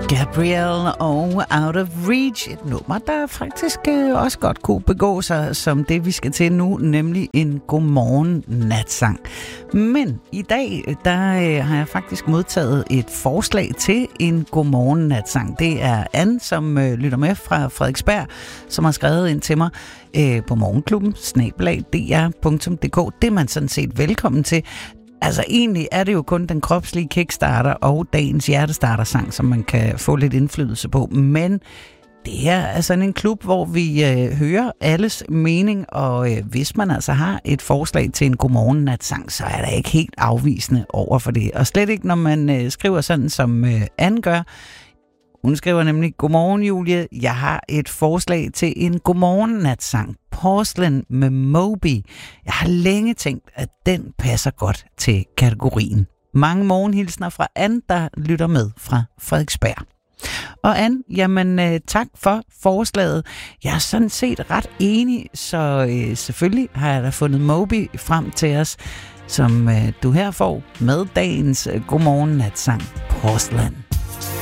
Gabrielle og Out of Reach. Et nummer, der faktisk også godt kunne begå sig som det, vi skal til nu, nemlig en godmorgen natsang. Men i dag, der har jeg faktisk modtaget et forslag til en godmorgen natsang. Det er Anne, som lytter med fra Frederiksberg, som har skrevet ind til mig på morgenklubben, @dr.dk. Det er man sådan set velkommen til. Altså egentlig er det jo kun den kropslige kickstarter og dagens hjertestarter-sang, som man kan få lidt indflydelse på. Men det er altså en klub, hvor vi hører alles mening, og hvis man altså har et forslag til en godmorgen natsang, så er der ikke helt afvisende over for det. Og slet ikke, når man skriver sådan, som Anne gør. Hun skriver nemlig: Godmorgen Julie, jeg har et forslag til en godmorgen natsang. Porcelain med Moby. Jeg har længe tænkt, at den passer godt til kategorien. Mange morgenhilsner fra Anne, der lytter med fra Frederiksberg. Og Anne, jamen tak for forslaget. Jeg er sådan set ret enig, så selvfølgelig har jeg da fundet Moby frem til os, som du her får med dagens godmorgen natsang Porcelain.